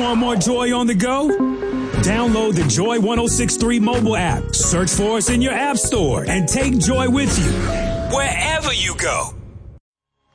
want more Joy on the go? Download the Joy 106.3 mobile app. Search for us in your app store and take Joy with you wherever you go.